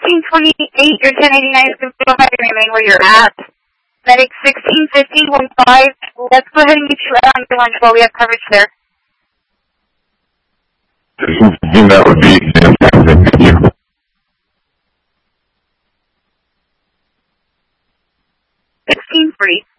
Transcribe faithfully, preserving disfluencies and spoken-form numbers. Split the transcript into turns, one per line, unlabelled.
sixteen twenty-eight, your ten eighty-nine is going to go ahead and remain where you're at. Medic sixteen fifty, one five, let's go ahead and get you out on your lunch while we have coverage there.
That would be fantastic. Thank you.
sixteen forty.